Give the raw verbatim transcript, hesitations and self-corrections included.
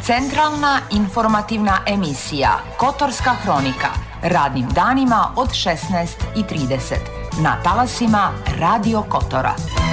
Centralna informativna emisija Kotorska hronika radnim danima od šesnaest i trideset na talasima Radio Kotora.